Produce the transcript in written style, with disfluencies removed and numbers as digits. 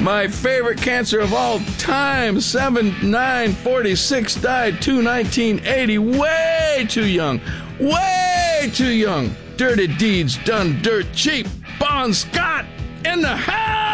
My favorite cancer of all time, 7/9/46, died 2/19/80. Way too young. Way too young. Dirty deeds done dirt cheap. Bon Scott in the house!